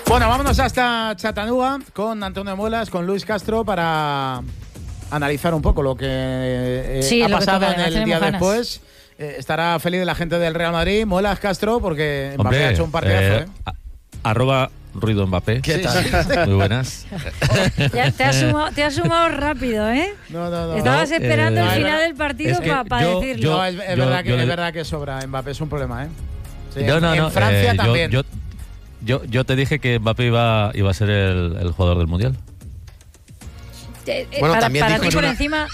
Bueno, vámonos hasta Chattanooga con Antonio Muelas, con Luis Castro, para analizar un poco lo que ha pasado en el día después. Estará feliz la gente del Real Madrid. Muelas, Castro, porque Mbappé ha hecho un partidazo. Arroba Ruido Mbappé. ¿Qué tal? Muy buenas. Ya te has sumado rápido, ¿eh? No. Estabas esperando el final del partido para decirlo. No, es verdad que sobra. Mbappé es un problema, ¿eh? Sí, no. En Francia también. Yo te dije que Mbappé iba a ser el jugador del Mundial. Bueno, para ti por encima.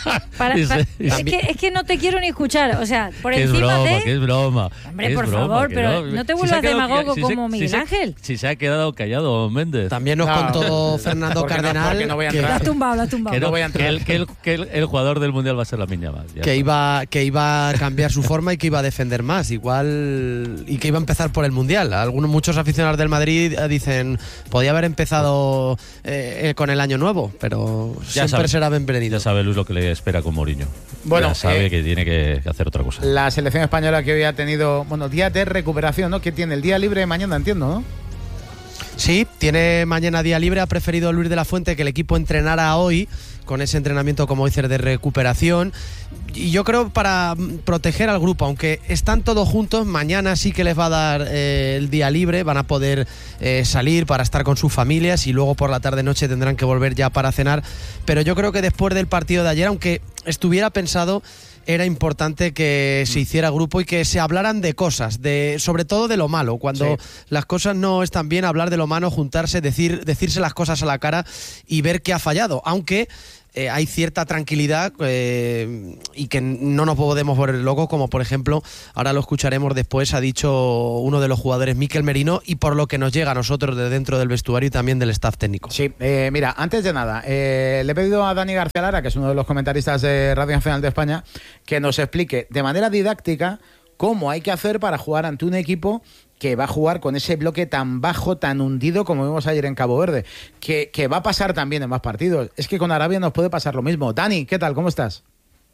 Es que no te quiero ni escuchar. O sea, por encima de. Que es broma. Hombre, por favor, pero no te vuelvas demagogo como Miguel Ángel. Si se ha quedado callado Méndez. También nos contó Fernando Cardenal. Que no voy a entrar. Lo has tumbado. Que no voy a entrar. Que el jugador del Mundial va a ser Lamine Yamal. Que iba a cambiar su forma y que iba a defender más. Igual. Y que iba a empezar por el Mundial. Muchos aficionados del Madrid dicen. Podía haber empezado con el año nuevo, pero. Siempre será bienvenido. Ya sabe Luis lo que le espera con Mourinho. Bueno, ya sabe que tiene que hacer otra cosa. La selección española que hoy ha tenido, día de recuperación, ¿no? Que tiene el día libre mañana, entiendo, ¿no? Sí, tiene mañana día libre. Ha preferido Luis de la Fuente que el equipo entrenara hoy, con ese entrenamiento, como dices, de recuperación. Y yo creo para proteger al grupo, aunque están todos juntos, mañana sí que les va a dar el día libre, van a poder salir para estar con sus familias y luego por la tarde-noche tendrán que volver ya para cenar. Pero yo creo que después del partido de ayer, aunque estuviera pensado, era importante que se hiciera grupo y que se hablaran de cosas, sobre todo de lo malo. Cuando las cosas no están bien, hablar de lo malo, juntarse, decirse las cosas a la cara y ver qué ha fallado. Aunque hay cierta tranquilidad y que no nos podemos volver locos, como por ejemplo, ahora lo escucharemos después, ha dicho uno de los jugadores, Mikel Merino, y por lo que nos llega a nosotros de dentro del vestuario y también del staff técnico. Sí, mira, antes de nada, le he pedido a Dani García Lara, que es uno de los comentaristas de Radio Nacional de España, que nos explique de manera didáctica cómo hay que hacer para jugar ante un equipo que va a jugar con ese bloque tan bajo, tan hundido como vimos ayer en Cabo Verde, que va a pasar también en más partidos. Es que con Arabia nos puede pasar lo mismo. Dani, ¿qué tal? ¿Cómo estás?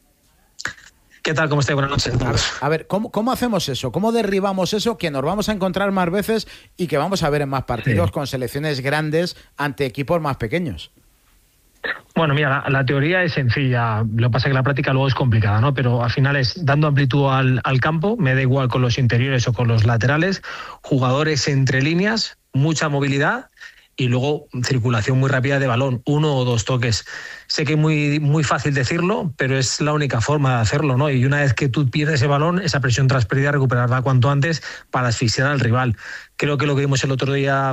¿Qué tal? ¿Cómo estáis? Buenas noches. A ver, ¿cómo hacemos eso? ¿Cómo derribamos eso que nos vamos a encontrar más veces y que vamos a ver en más partidos con selecciones grandes ante equipos más pequeños? Bueno, mira, la teoría es sencilla, lo que pasa es que la práctica luego es complicada, ¿no? Pero al final es dando amplitud al campo, me da igual con los interiores o con los laterales, jugadores entre líneas, mucha movilidad y luego circulación muy rápida de balón, 1 o 2 toques. Sé que es muy fácil decirlo, pero es la única forma de hacerlo, ¿no? Y una vez que tú pierdes ese balón, esa presión transferida, recuperarla cuanto antes para asfixiar al rival. Creo que lo que vimos el otro día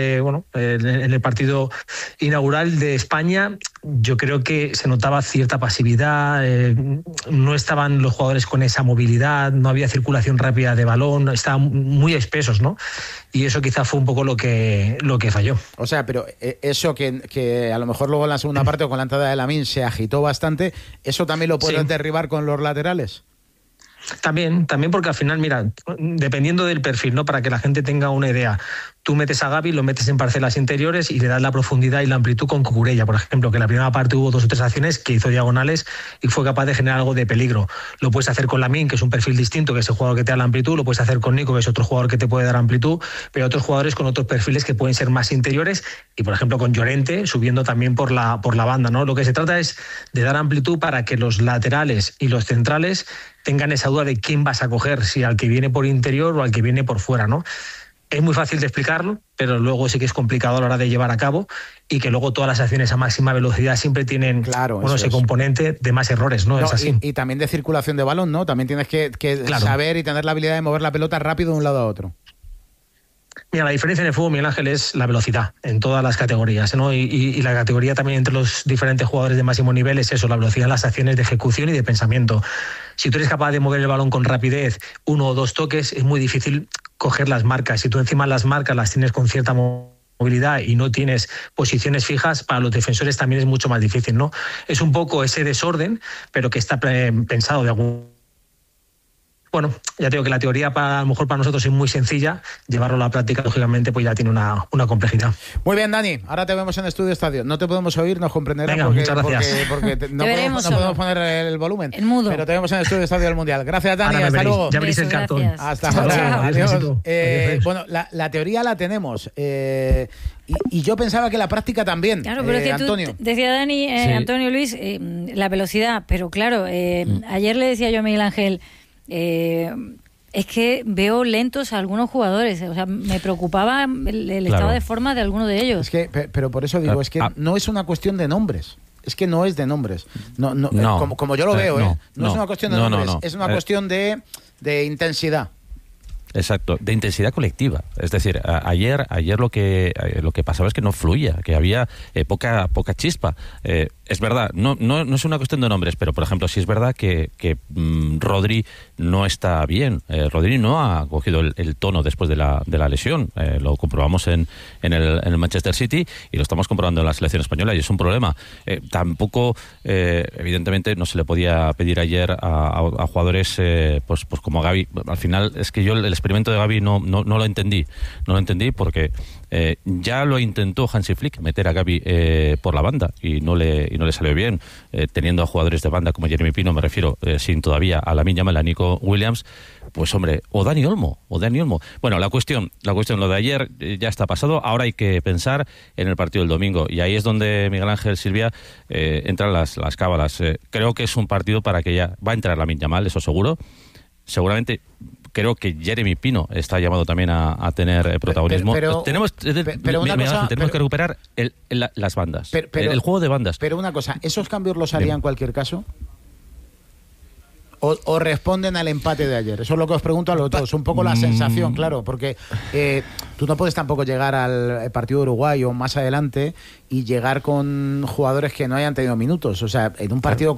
en el partido inaugural de España, yo creo que se notaba cierta pasividad, no estaban los jugadores con esa movilidad, no había circulación rápida de balón, estaban muy espesos, ¿no? Y eso quizá fue un poco lo que falló. O sea, pero eso que a lo mejor luego en la segunda parte o con la entrada de Lamine se agitó bastante, ¿eso también lo pueden derribar con los laterales? También porque al final, mira, dependiendo del perfil, ¿no? Para que la gente tenga una idea, tú metes a Gavi, lo metes en parcelas interiores y le das la profundidad y la amplitud con Cucurella, por ejemplo, que en la primera parte hubo 2 o 3 acciones que hizo diagonales y fue capaz de generar algo de peligro. Lo puedes hacer con Lamine, que es un perfil distinto, que es el jugador que te da la amplitud, lo puedes hacer con Nico, que es otro jugador que te puede dar amplitud, pero otros jugadores con otros perfiles que pueden ser más interiores y, por ejemplo, con Llorente subiendo también por la banda, ¿no? Lo que se trata es de dar amplitud para que los laterales y los centrales tengan esa duda de quién vas a coger, si al que viene por interior o al que viene por fuera, ¿no? Es muy fácil de explicarlo, pero luego sí que es complicado a la hora de llevar a cabo y que luego todas las acciones a máxima velocidad siempre tienen ese componente de más errores, ¿no? Es así. Y también de circulación de balón, ¿no? También tienes que saber y tener la habilidad de mover la pelota rápido de un lado a otro. Mira, la diferencia en el fútbol, Miguel Ángel, es la velocidad en todas las categorías, ¿no? Y la categoría también entre los diferentes jugadores de máximo nivel es eso, la velocidad en las acciones de ejecución y de pensamiento. Si tú eres capaz de mover el balón con rapidez, 1 o 2 toques, es muy difícil coger las marcas. Si tú encima las marcas las tienes con cierta movilidad y no tienes posiciones fijas, para los defensores también es mucho más difícil, ¿no? Es un poco ese desorden, pero que está pensado de algún bueno, ya te digo que la teoría a lo mejor para nosotros es muy sencilla, llevarlo a la práctica, lógicamente, pues ya tiene una complejidad. Muy bien, Dani, ahora te vemos en Estudio Estadio. No te podemos oír, nos comprenderás. Venga, muchas gracias. Porque no podemos poner el volumen. El mudo. Pero te vemos en Estudio Estadio del Mundial. Gracias, Dani, hasta luego. Ya abrís el cartón. Hasta ahora. Adiós. Bueno, la teoría la tenemos. Y yo pensaba que la práctica también. Claro, pero es que Antonio. decía Dani, Sí. Antonio Luis, la velocidad, pero claro, ayer le decía yo a Miguel Ángel, es que veo lentos a algunos jugadores, o sea, me preocupaba el estado de forma de alguno de ellos. Es que, pero por eso digo, es que no es una cuestión de nombres. Es que no es de nombres. No. Como yo lo veo, no es una cuestión de nombres, es una cuestión de intensidad. Exacto, de intensidad colectiva. Es decir, ayer lo que pasaba es que no fluía, que había poca chispa. Es verdad, no es una cuestión de nombres, pero por ejemplo, sí es verdad que Rodri no está bien. Rodri no ha cogido el tono después de la lesión. Lo comprobamos en el Manchester City y lo estamos comprobando en la selección española y es un problema. Tampoco, evidentemente, no se le podía pedir ayer a jugadores pues como Gavi. Al final es que yo el experimento de Gavi no lo entendí. No lo entendí porque ya lo intentó Hansi Flick meter a Gavi por la banda y no le salió bien, teniendo a jugadores de banda como Jeremy Pino, me refiero, sin todavía a Lamine Yamal, a Nico Williams, pues hombre, o Dani Olmo. Bueno, la cuestión, lo de ayer ya está pasado, ahora hay que pensar en el partido del domingo, y ahí es donde Miguel Ángel, Silvia, entran las cábalas. Creo que es un partido para que ya va a entrar Lamine Yamal, eso seguro. Seguramente creo que Jeremy Pino está llamado también a tener protagonismo. Tenemos que recuperar las bandas, el juego de bandas. Pero una cosa, ¿esos cambios los haría en cualquier caso? ¿O responden al empate de ayer? Eso es lo que os pregunto a los dos. Un poco la sensación, claro, porque tú no puedes tampoco llegar al partido de Uruguay o más adelante y llegar con jugadores que no hayan tenido minutos. O sea, en un partido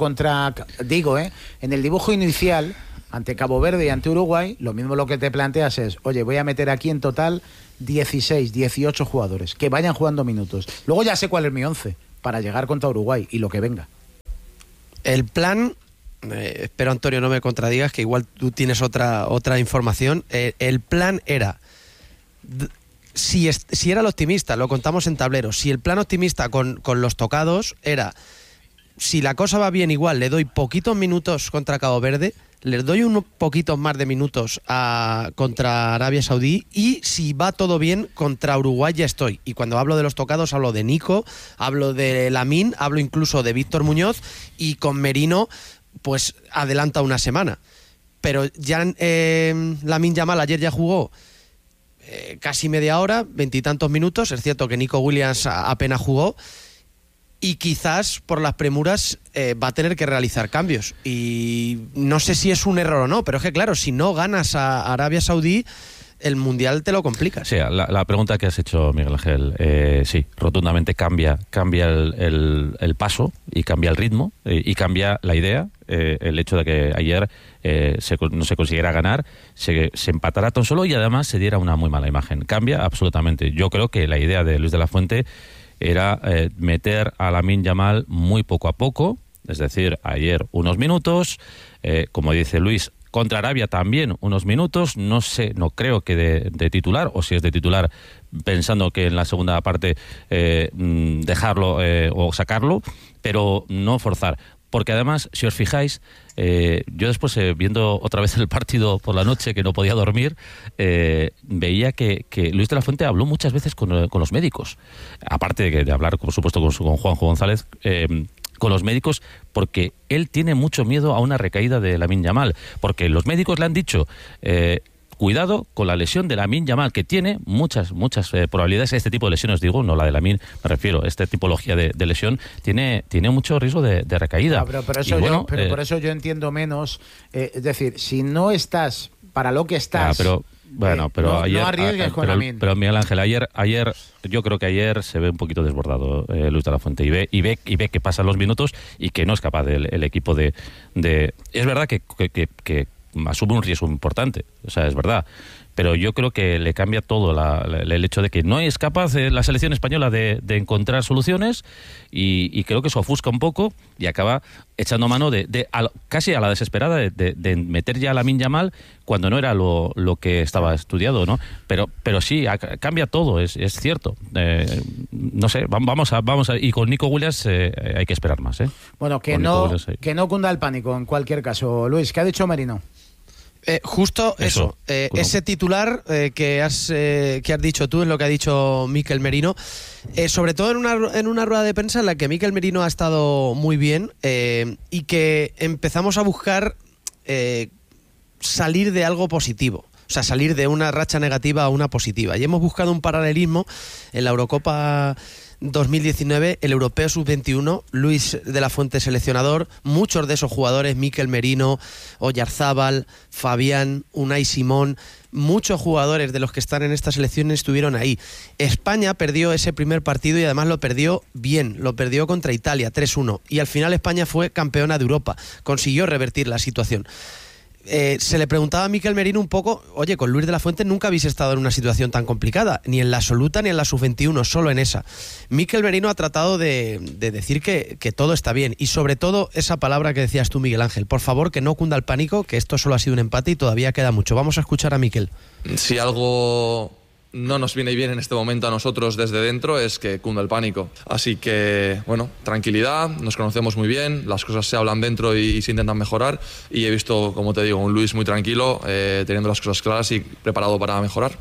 en el dibujo inicial, ante Cabo Verde y ante Uruguay, lo mismo lo que te planteas es, oye, voy a meter aquí en total 16, 18 jugadores, que vayan jugando minutos. Luego ya sé cuál es mi 11 para llegar contra Uruguay y lo que venga. El plan, espero Antonio no me contradigas, que igual tú tienes otra información, el plan era, si era el optimista, lo contamos en tablero, si el plan optimista con los tocados era, si la cosa va bien igual, le doy poquitos minutos contra Cabo Verde, les doy unos poquitos más de minutos contra Arabia Saudí, y si va todo bien, contra Uruguay ya estoy. Y cuando hablo de los tocados hablo de Nico, hablo de Lamine, hablo incluso de Víctor Muñoz, y con Merino pues adelanta una semana. Pero ya Lamine Yamal ayer ya jugó casi media hora, 20 y tantos minutos. Es cierto que Nico Williams apenas jugó, y quizás por las premuras va a tener que realizar cambios. Y no sé si es un error o no, pero es que claro, si no ganas a Arabia Saudí, el Mundial te lo complica. Sí, la pregunta que has hecho, Miguel Ángel, sí, rotundamente cambia el paso y cambia el ritmo y cambia la idea. El hecho de que ayer no se consiguiera ganar, se empatara tan solo y además se diera una muy mala imagen. Cambia absolutamente. Yo creo que la idea de Luis de la Fuente era meter a Lamine Yamal muy poco a poco, es decir, ayer unos minutos, como dice Luis, contra Arabia también unos minutos, no creo que de titular, o si es de titular pensando que en la segunda parte dejarlo o sacarlo, pero no forzar. Porque además, si os fijáis, yo después, viendo otra vez el partido por la noche, que no podía dormir, veía que Luis de la Fuente habló muchas veces con los médicos. Aparte de hablar, por supuesto, con Juanjo González, con los médicos, porque él tiene mucho miedo a una recaída de Lamine Yamal. Porque los médicos le han dicho... cuidado con la lesión de Lamine Yamal, que tiene muchas probabilidades. Este tipo de lesiones, digo, no la de Lamine, me refiero, esta tipología de lesión tiene mucho riesgo de recaída. No, pero por eso yo entiendo menos. Es decir, si no estás para lo que estás... Pero ayer, no arriesgues con Lamine. Pero Miguel Ángel, ayer yo creo que ayer se ve un poquito desbordado Luis de la Fuente y ve que pasan los minutos y que no es capaz el equipo de... Es verdad que asume un riesgo importante, o sea, es verdad, pero yo creo que le cambia todo el hecho de que no es capaz la selección española de encontrar soluciones, y creo que eso ofusca un poco y acaba echando mano casi a la desesperada de meter ya a Lamine Yamal cuando no era lo que estaba estudiado, ¿no? Pero sí, cambia todo, es cierto. No sé, vamos a y con Nico Williams hay que esperar más, ¿eh? Bueno, que no cunda el pánico en cualquier caso. Luis, ¿qué ha dicho Merino? Justo eso. Ese titular que has dicho tú es lo que ha dicho Mikel Merino, sobre todo en una rueda de prensa en la que Mikel Merino ha estado muy bien, y que empezamos a buscar salir de algo positivo. O sea, salir de una racha negativa a una positiva. Y hemos buscado un paralelismo en la Eurocopa 2019, el europeo sub-21, Luis de la Fuente seleccionador, muchos de esos jugadores, Mikel Merino, Oyarzábal, Fabián, Unai Simón, muchos jugadores de los que están en esta selección estuvieron ahí. España perdió ese primer partido y además lo perdió bien, lo perdió contra Italia 3-1, y al final España fue campeona de Europa, consiguió revertir la situación. Se le preguntaba a Mikel Merino un poco, oye, con Luis de la Fuente nunca habéis estado en una situación tan complicada, ni en la absoluta ni en la sub-21, solo en esa. Mikel Merino ha tratado de decir que todo está bien, y sobre todo esa palabra que decías tú, Miguel Ángel, por favor que no cunda el pánico, que esto solo ha sido un empate y todavía queda mucho. Vamos a escuchar a Mikel. Si algo no nos viene bien en este momento a nosotros desde dentro es que cunda el pánico. Así que, bueno, tranquilidad, nos conocemos muy bien, las cosas se hablan dentro y se intentan mejorar, y he visto, como te digo, un Luis muy tranquilo, teniendo las cosas claras y preparado para mejorar.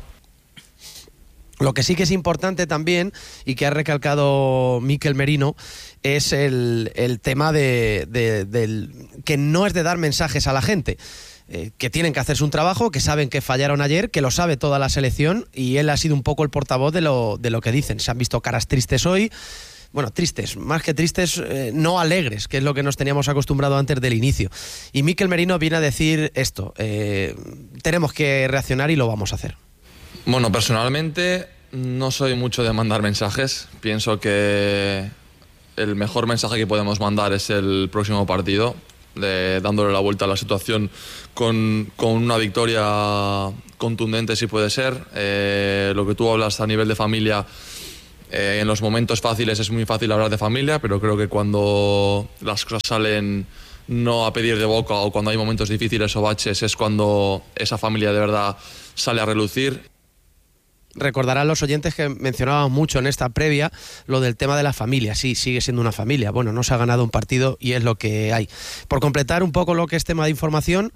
Lo que sí que es importante también, y que ha recalcado Mikel Merino, es el tema del que no es de dar mensajes a la gente. Que tienen que hacerse un trabajo, que saben que fallaron ayer, que lo sabe toda la selección, y él ha sido un poco el portavoz de lo que dicen. Se han visto caras tristes hoy, bueno, tristes, más que tristes, no alegres, que es lo que nos teníamos acostumbrado antes del inicio. Y Mikel Merino viene a decir esto, tenemos que reaccionar y lo vamos a hacer. Bueno, personalmente no soy mucho de mandar mensajes. Pienso que el mejor mensaje que podemos mandar es el próximo partido, dándole la vuelta a la situación con una victoria contundente, si puede ser. Lo que tú hablas a nivel de familia, en los momentos fáciles es muy fácil hablar de familia, pero creo que cuando las cosas salen no a pedir de boca, o cuando hay momentos difíciles o baches, es cuando esa familia de verdad sale a relucir. Recordarán los oyentes que mencionábamos mucho en esta previa lo del tema de la familia. Sí, sigue siendo una familia. Bueno, no se ha ganado un partido y es lo que hay. Por completar un poco lo que es tema de información,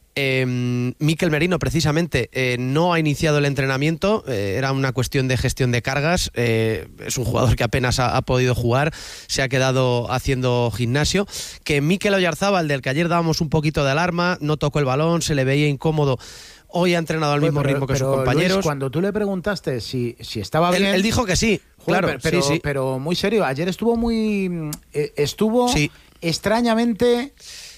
Mikel Merino precisamente no ha iniciado el entrenamiento, era una cuestión de gestión de cargas, es un jugador que apenas ha podido jugar, se ha quedado haciendo gimnasio. Que Mikel Oyarzábal, del que ayer dábamos un poquito de alarma, no tocó el balón, se le veía incómodo. Hoy ha entrenado al mismo ritmo que sus compañeros. Luis, cuando tú le preguntaste si estaba bien... Él dijo que sí, joder, claro. Sí. Pero muy serio, ayer estuvo sí, extrañamente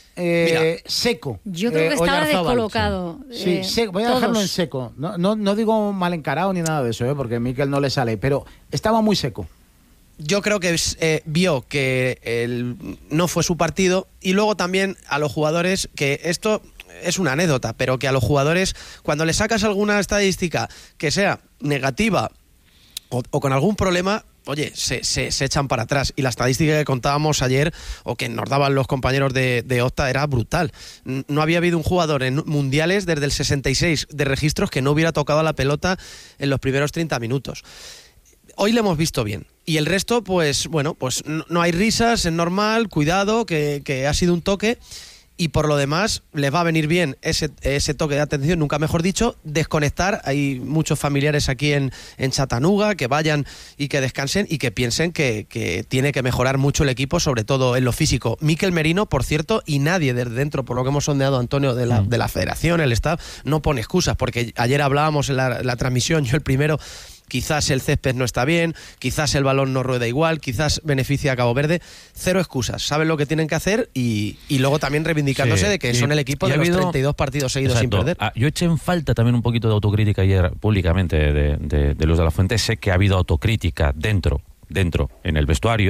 seco. Yo creo que estaba descolocado. Sí, voy a dejarlo en seco. No digo mal encarado ni nada de eso, porque a Mikel no le sale, pero estaba muy seco. Yo creo que vio que no fue su partido, y luego también a los jugadores, que esto es una anécdota, pero que a los jugadores, cuando le sacas alguna estadística que sea negativa o con algún problema, oye, se echan para atrás. Y la estadística que contábamos ayer, o que nos daban los compañeros de Opta, era brutal. No había habido un jugador en mundiales desde el 66 de registros que no hubiera tocado la pelota en los primeros 30 minutos. Hoy le hemos visto bien. Y el resto, pues bueno, pues no hay risas, es normal, cuidado, que ha sido un toque. Y por lo demás, les va a venir bien ese toque de atención, nunca mejor dicho, desconectar. Hay muchos familiares aquí en Chattanooga, que vayan y que descansen y que piensen que tiene que mejorar mucho el equipo, sobre todo en lo físico. Mikel Merino, por cierto, y nadie desde dentro, por lo que hemos sondeado, Antonio, de la federación, el staff, no pone excusas, porque ayer hablábamos en la transmisión, yo el primero, quizás el césped no está bien, quizás el balón no rueda igual, quizás beneficia a Cabo Verde. Cero excusas, saben lo que tienen que hacer, y luego también reivindicándose de que son el equipo de los 32 partidos seguidos sin perder. Yo eché en falta también un poquito de autocrítica ayer públicamente de Luis de la Fuente. Sé que ha habido autocrítica dentro en el vestuario,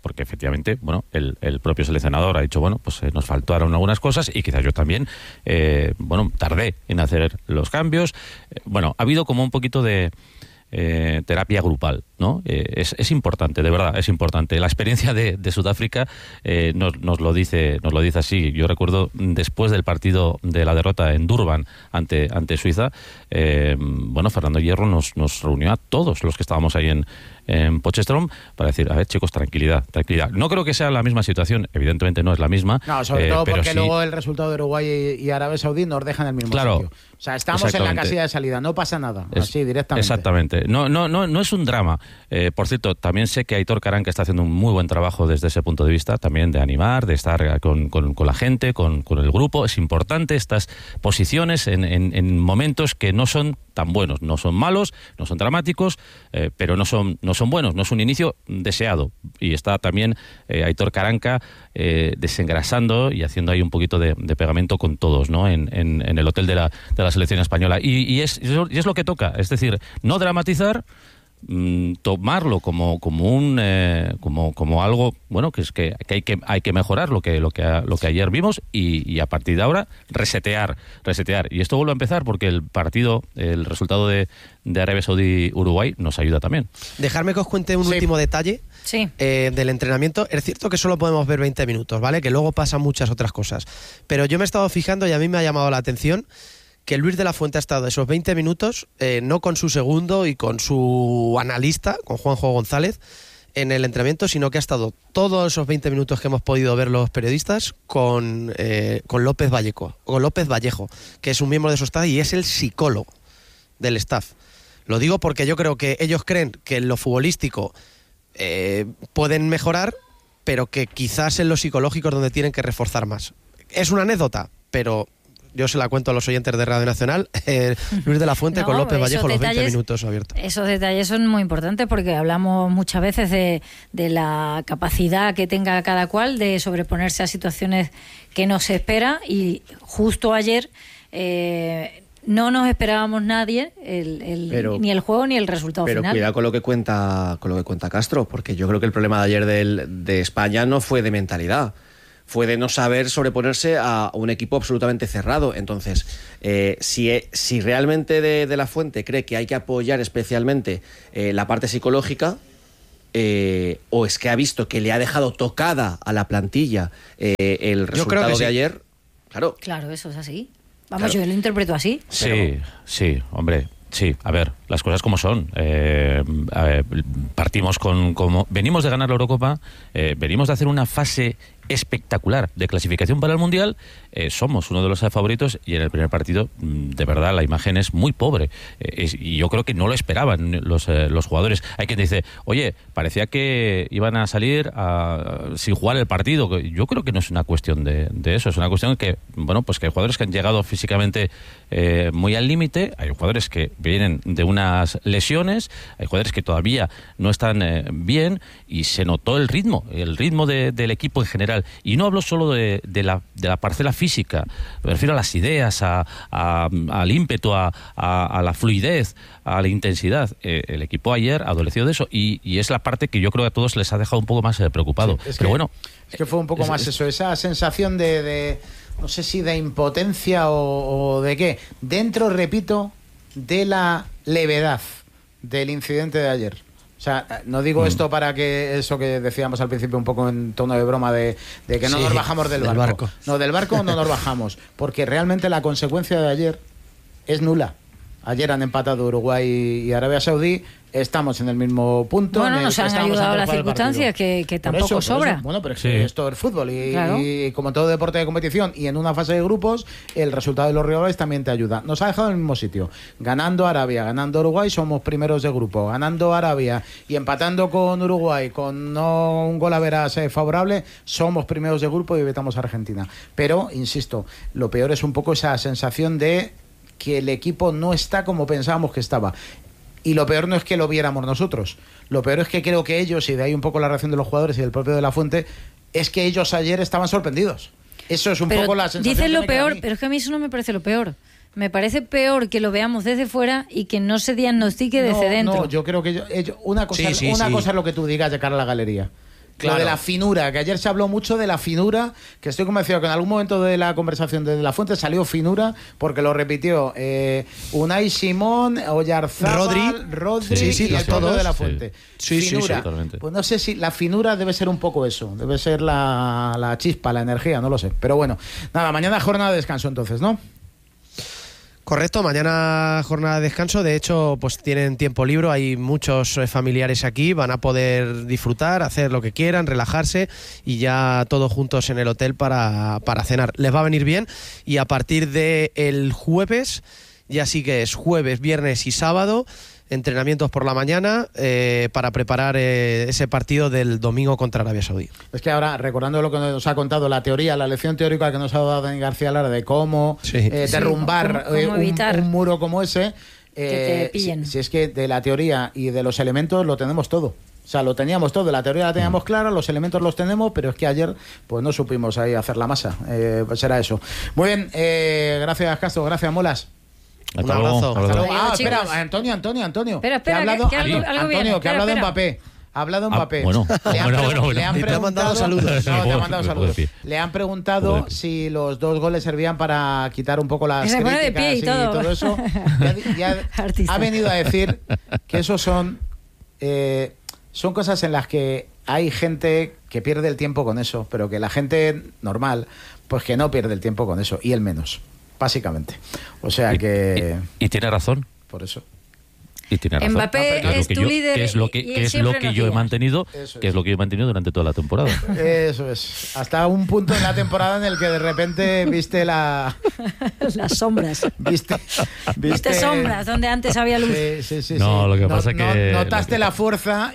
porque efectivamente, bueno, el propio seleccionador ha dicho, bueno, pues nos faltaron algunas cosas y quizás yo también, bueno, tardé en hacer los cambios. Bueno, ha habido como un poquito de terapia grupal, ¿no? Es importante, de verdad, es importante. La experiencia de Sudáfrica nos lo dice así. Yo recuerdo después del partido de la derrota en Durban ante Suiza, bueno, Fernando Hierro nos reunió a todos los que estábamos ahí en Potchefstroom para decir, a ver, chicos, tranquilidad. No creo que sea la misma situación, evidentemente no es la misma. No, sobre todo porque sí, luego el resultado de Uruguay y Arabia Saudí nos dejan en el mismo sitio. O sea, estamos en la casilla de salida, no pasa nada, así directamente. Exactamente. No es un drama. Por cierto, también sé que Aitor Karanka está haciendo un muy buen trabajo desde ese punto de vista, también de animar, de estar con la gente, con el grupo. Es importante estas posiciones en momentos que no son tan buenos, no son malos, no son dramáticos, pero no son buenos, no es un inicio deseado. Y está también Aitor Karanka desengrasando y haciendo ahí un poquito de pegamento con todos, ¿no? En el hotel de la selección española. Y es lo que toca, es decir, no dramatizar, tomarlo como algo bueno, que es que hay que mejorar lo que ayer vimos y a partir de ahora resetear. Y esto vuelve a empezar porque el resultado de Arabia Saudí Uruguay nos ayuda también. Dejarme que os cuente un último detalle del entrenamiento. Es cierto que solo podemos ver 20 minutos, ¿vale? Que luego pasan muchas otras cosas, pero yo me he estado fijando y a mí me ha llamado la atención que Luis de la Fuente ha estado esos 20 minutos, no con su segundo y con su analista, con Juanjo González, en el entrenamiento, sino que ha estado todos esos 20 minutos que hemos podido ver los periodistas con López Vallejo, que es un miembro de su staff y es el psicólogo del staff. Lo digo porque yo creo que ellos creen que en lo futbolístico pueden mejorar, pero que quizás en lo psicológico es donde tienen que reforzar más. Es una anécdota, pero yo se la cuento a los oyentes de Radio Nacional. Luis de la Fuente con López Vallejo, los 20 minutos abiertos. Esos detalles son muy importantes porque hablamos muchas veces de la capacidad que tenga cada cual de sobreponerse a situaciones que no se espera, y justo ayer no nos esperábamos nadie ni el juego ni el resultado final. Pero cuidado con lo que cuenta Castro, porque yo creo que el problema de ayer de España no fue de mentalidad, fue de no saber sobreponerse a un equipo absolutamente cerrado. Entonces, si realmente de la Fuente cree que hay que apoyar especialmente la parte psicológica, o es que ha visto que le ha dejado tocada a la plantilla el resultado de ayer, Claro, eso es así. Vamos, yo lo interpreto así. Sí, hombre. Sí, a ver, las cosas como son. Partimos venimos de ganar la Eurocopa, venimos de hacer una fase espectacular de clasificación para el Mundial, somos uno de los favoritos y en el primer partido, de verdad, la imagen es muy pobre. Y yo creo que no lo esperaban los jugadores. Hay quien dice, oye, parecía que iban a salir sin jugar el partido. Yo creo que no es una cuestión de eso, es una cuestión que, bueno, pues que hay jugadores que han llegado físicamente muy al límite, hay jugadores que vienen de unas lesiones, hay jugadores que todavía no están bien, y se notó el ritmo del equipo en general. Y no hablo solo de la parcela física, me refiero a las ideas, al ímpetu, a la fluidez, a la intensidad. El equipo ayer adoleció de eso y es la parte que yo creo que a todos les ha dejado un poco más preocupado. Sí, pero bueno, es que fue un poco más eso, esa sensación de no sé si de impotencia o de qué. Dentro, repito, de la levedad del incidente de ayer. O sea, no digo esto para que eso que decíamos al principio un poco en tono de broma de que no nos bajamos del barco. No, del barco no nos bajamos, porque realmente la consecuencia de ayer es nula. Ayer han empatado Uruguay y Arabia Saudí, estamos en el mismo punto. Bueno, nos han ayudado las circunstancias, que tampoco sobra. Bueno, pero es que esto es fútbol y como todo deporte de competición y en una fase de grupos, el resultado de los rivales también te ayuda. Nos ha dejado en el mismo sitio. Ganando Arabia, ganando Uruguay, somos primeros de grupo. Ganando Arabia y empatando con Uruguay, con no un gol a veras favorable, somos primeros de grupo y evitamos a Argentina. Pero, insisto, lo peor es un poco esa sensación de que el equipo no está como pensábamos que estaba. Y lo peor no es que lo viéramos nosotros. Lo peor es que creo que ellos, y de ahí un poco la reacción de los jugadores y del propio de la Fuente, es que ellos ayer estaban sorprendidos. Eso es un poco la sensación. Dicen lo peor, pero es que a mí eso no me parece lo peor. Me parece peor que lo veamos desde fuera y que no se diagnostique desde dentro. No, yo creo que una cosa es lo que tú digas de cara a la galería. Lo de la finura, que ayer se habló mucho de la finura, que estoy convencido que en algún momento de la conversación de La Fuente salió finura, porque lo repitió Unai Simón, Oyarzábal, Rodri sí, y el propio todos de La Fuente. Sí, finura. totalmente. Pues no sé si la finura debe ser un poco eso, debe ser la chispa, la energía, no lo sé. Pero bueno, nada, mañana jornada de descanso entonces, ¿no? Correcto, mañana jornada de descanso. De hecho, pues tienen tiempo libre, hay muchos familiares aquí, van a poder disfrutar, hacer lo que quieran, relajarse y ya todos juntos en el hotel para cenar. Les va a venir bien y a partir del jueves, ya sí que es jueves, viernes y sábado, entrenamientos por la mañana para preparar ese partido del domingo contra Arabia Saudí. Es que ahora, recordando lo que nos ha contado, la teoría, la lección teórica que nos ha dado Dani García Lara de cómo derrumbar cómo evitar un muro como ese, que te pillen. si es que de la teoría y de los elementos lo tenemos todo. O sea, lo teníamos todo, la teoría la teníamos clara, los elementos los tenemos, pero es que ayer pues no supimos ahí hacer la masa. Pues era eso. Muy bien, gracias Castro, gracias Molas. Un abrazo. Hasta luego. Adiós, Espera, chicos. Antonio. Espera, que ha hablado, que algo Antonio, viene. que ha hablado Espera. Mbappé. Ha hablado Mbappé. bueno. Le han Y te ha mandado saludos. No, te ha mandado Puedo saludos. decir. Le han preguntado si los 2 goles servían para quitar un poco las Que se pone de críticas pie y todo. eso. Artista. Ha venido a decir que esos son cosas en las que hay gente que pierde el tiempo con eso, pero que la gente normal, pues que no pierde el tiempo con eso, y él menos, básicamente. O sea que... Y tiene razón. Por eso. Y tiene razón. Mbappé es tu líder que es lo y que, él que es lo siempre que nos yo he guía. mantenido, Eso que es lo que yo he mantenido durante toda la temporada. Eso es. Hasta un punto en la temporada en el que de repente viste Las sombras. Viste sombras donde antes había luz. Sí. No, lo que pasa que- notaste la fuerza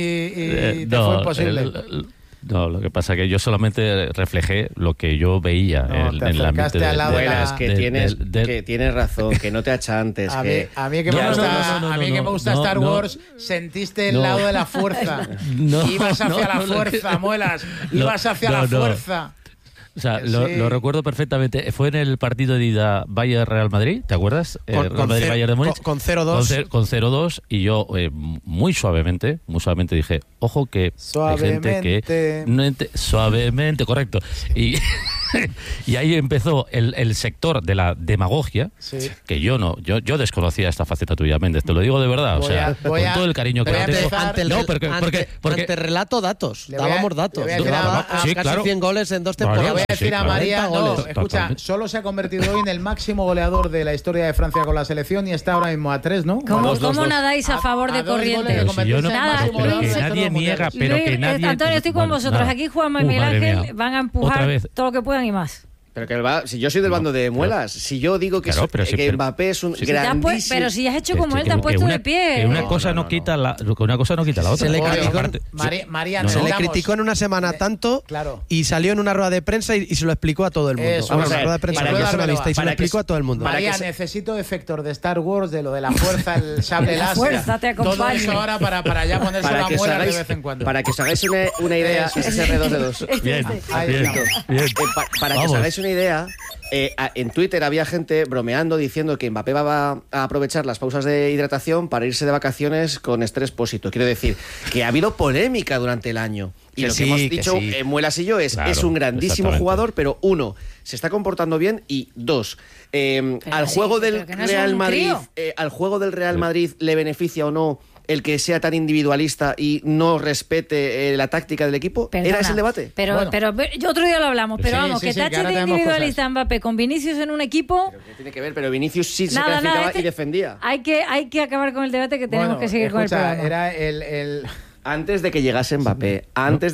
y te no, fue imposible. No, lo que pasa es que yo solamente reflejé lo que yo veía No, en te el ambiente acercaste al lado de la- Buenas, que del- tienes razón, que no te achantes. A mí que... que me No, gusta, no, a mí que me gusta no, Star no. Wars, sentiste el No. lado de la fuerza. No, Ibas hacia la no, fuerza, Muelas. Ibas hacia la no. fuerza. O sea, Sí. lo recuerdo perfectamente. Fue en el partido de ida Bayern-Real Madrid, ¿te acuerdas? Real Madrid-Bayern de Múnich. Con 0-2. Con 0-2 y yo muy suavemente dije, ojo que hay gente que... Suavemente, correcto. Y, y ahí empezó el sector de la demagogia, Sí. que yo desconocía esta faceta tuya, Méndez, te lo digo de verdad. Voy a- Con todo el cariño que voy le a tengo. empezar- Ante el, No, porque- ante el relato, datos. Le voy a- Dábamos datos. le voy a decir Daba a- sí, casi claro. 100 goles en 2 Claro, Le temporadas. voy a sí, decir a claro. María, 40 no, goles. escucha, Totalmente. solo se ha convertido hoy en el máximo goleador de la historia de Francia con la selección y está ahora mismo a 3, ¿no? ¿Cómo nadáis a favor de a 2 goles corriente? de convertirse Si yo no- en Nada, máximo pero goleador que de nadie todos los niega, mundiales. pero que Luis, nadie... Antonio, estoy con Vale, vosotros. nada. Aquí Juanma y Miguel Madre Ángel mía. van a Otra empujar vez. todo lo que puedan y más. Pero que si yo soy del bando de Muelas, si yo digo que, Claro, pero sí, que pero- Mbappé es un sí, sí. grandísimo... Pero si has hecho Que- como que- él, te has que puesto una- de pie. Que una cosa no quita la otra. Se le Obvio. criticó, María, se le necesitamos- criticó en una semana tanto Claro. y salió en una rueda de prensa y se lo explicó a todo el mundo. Eso, Vamos, vamos a una ver, rueda de prensa para no que- personalista y se lo para que- explicó a todo el mundo. para María, que se- necesito efectos de Star Wars, de lo de la fuerza, el sable La láser. fuerza te todo acompañe. eso ahora para ya ponerse la para que os muela de hagáis, vez en cuando. para que os hagáis una idea, Eso. ese R2D2. Bien, Ahí bien, estamos. bien. Para que os Vamos. hagáis una idea, en Twitter había gente bromeando diciendo que Mbappé va a aprovechar las pausas de hidratación para irse de vacaciones con estrés pósito. Quiero decir que ha habido polémica durante el año. Y Que lo sí, que hemos que dicho sí. Muelas y yo es un grandísimo exactamente. jugador, pero 1, se está comportando bien y 2, al sí, juego del pero que no es Real un Madrid, crío. al juego del Real Madrid le beneficia o no el que sea tan individualista y no respete la táctica del equipo. Perdona, ¿Era ese el debate? Pero, Bueno. pero yo otro día lo hablamos. Pero Sí, vamos, sí, que sí, que tache ahora de tenemos individualista cosas. Mbappé con Vinicius en un equipo. ¿Qué tiene que ver? Pero Vinicius sí se Nada, clasificaba este- y defendía. Hay que acabar con el debate que tenemos Bueno, que seguir con el escucha, programa. era el Antes de que llegase Mbappé,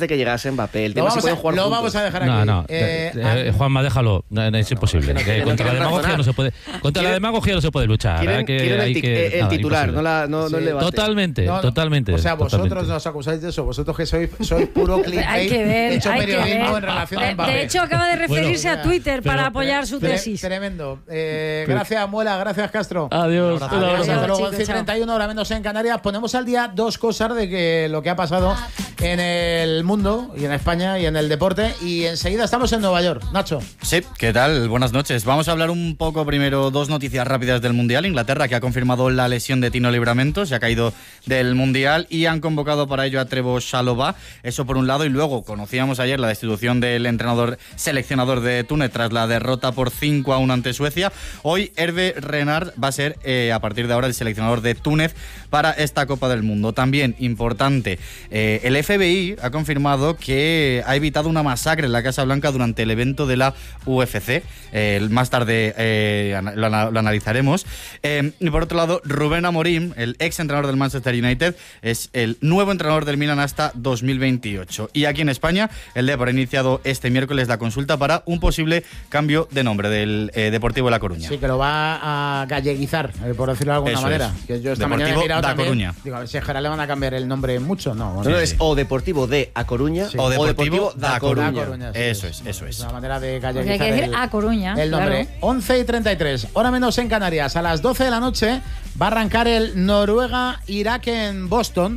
el lo tema se vamos, puede a, jugar lo juntos. vamos a dejar aquí. No. Juanma, déjalo. No, es imposible. que no Contra la quieren demagogia razonar. no se puede. Contra la demagogia no se puede luchar. Quieren el titular, no el debate. Totalmente, No, no. totalmente. O sea, vosotros totalmente. nos acusáis de eso. Vosotros que sois puro clickbait, Hay que ver, hecho hay que periodismo ver. en relación a De Mbappé. hecho, acaba de referirse Bueno, a Twitter pero- para apoyar su tesis. Tremendo. Gracias, Muela. Gracias, Castro. Adiós. Un un Adiós, abrazo. hasta luego. chicos, 11:31, hora menos en Canarias. Ponemos al día 2 cosas de que lo que ha pasado en el mundo y en España y en el deporte. Y enseguida estamos en Nueva York. Nacho. Sí, ¿qué tal? Buenas noches. Vamos a hablar un poco primero, dos noticias rápidas del Mundial. Inglaterra, que ha confirmado la lesión de Tino Livramento, se ha caído del Mundial y han convocado para ello a Trevoh Chalobah. Eso por un lado. Y luego conocíamos ayer la destitución del seleccionador de Túnez tras la derrota por 5-1 ante Suecia. Hoy Hervé Renard va a ser a partir de ahora el seleccionador de Túnez para esta Copa del Mundo. También importante, el FBI ha confirmado que ha evitado una masacre en la Casa Blanca durante el evento de la UFC. Más tarde lo analizaremos. Y por otro lado, Rubén Amorim, el ex entrenador del Manchester United, es el nuevo entrenador del Milan hasta 2028. Y aquí en España, el Depor ha iniciado este miércoles la consulta para un posible cambio de nombre del Deportivo de La Coruña. Sí, que lo va a galleguizar, por decirlo de alguna manera. Que yo esta mañana he mirado da también. Coruña. Digo, a ver si es que ahora le van a cambiar el nombre mucho. No, No, es o Deportivo de A Coruña Sí. o Deportivo da Coruña. Sí. Eso es. Es una manera de Porque galleguizar hay que decir A Coruña. el nombre. Claro. 11:33, hora menos en Canarias. A las 12 de la noche va a arrancar el Noruega-Irak en Boston.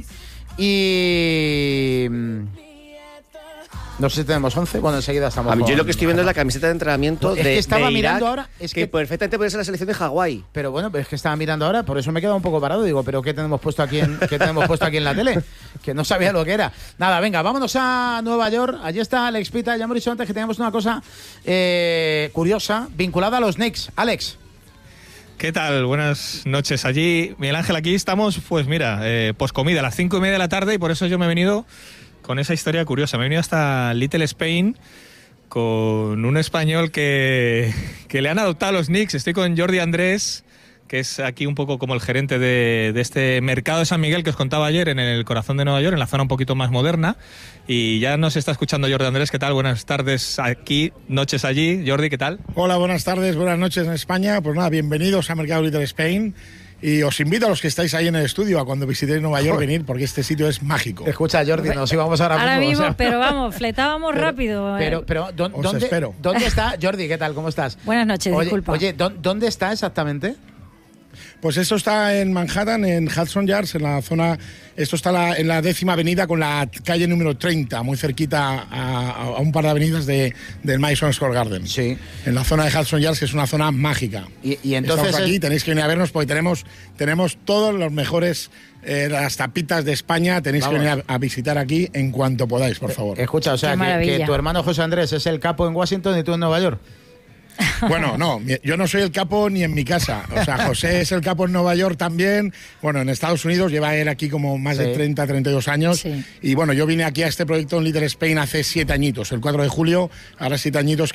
Y... no sé si tenemos 11. Bueno, enseguida estamos. A mí, yo con- lo que estoy viendo es la camiseta de entrenamiento Es que estaba de Irak, mirando ahora, es que- perfectamente puede ser la selección de Hawái. Pero bueno, pero es que estaba mirando ahora, por eso me he quedado un poco parado. Digo, ¿pero qué tenemos puesto aquí en la tele? Que no sabía lo que era. Nada, venga, vámonos a Nueva York. Allí está Alex Pita. Ya hemos dicho antes que teníamos una cosa curiosa vinculada a los Knicks. Alex. ¿Qué tal? Buenas noches allí. Miguel Ángel, aquí estamos, pues mira, poscomida, a las 5:30 de la tarde, y por eso yo me he venido con esa historia curiosa. Me he venido hasta Little Spain con un español que le han adoptado a los Knicks. Estoy con Jordi Andrés, que es aquí un poco como el gerente de este mercado de San Miguel que os contaba ayer en el corazón de Nueva York, en la zona un poquito más moderna. Y ya nos está escuchando Jordi Andrés. ¿Qué tal? Buenas tardes aquí, noches allí. Jordi, ¿qué tal? Hola, buenas tardes, buenas noches en España. Pues nada, bienvenidos a Mercado Little Spain. Y os invito a los que estáis ahí en el estudio a cuando visitéis Nueva York venir, porque este sitio es mágico. Escucha, Jordi, nos íbamos ahora mismo. Mismo, pero vamos, fletábamos rápido. Pero Os espero. ¿dónde está? Jordi, ¿qué tal? ¿Cómo estás? Buenas noches, disculpa. Oye, ¿dónde está exactamente? Pues esto está en Manhattan, en Hudson Yards, en la zona. Esto está en la 10ª avenida con la calle número 30, muy cerquita a un par de avenidas del Madison Square Garden. Sí. En la zona de Hudson Yards, que es una zona mágica. Y entonces estamos aquí, tenéis que venir a vernos porque tenemos todos los mejores las tapitas de España. Tenéis Vamos. que venir a visitar aquí en cuanto podáis, por favor. Escucha, o sea, Qué que maravilla. tu hermano José Andrés es el capo en Washington y tú en Nueva York. Bueno, no, yo no soy el capo ni en mi casa. O sea, José es el capo en Nueva York también. Bueno, en Estados Unidos lleva él aquí como más de 30, 32 años. Sí. Y bueno, yo vine aquí a este proyecto en Little Spain hace 7 añitos, el 4 de julio, ahora 7 añitos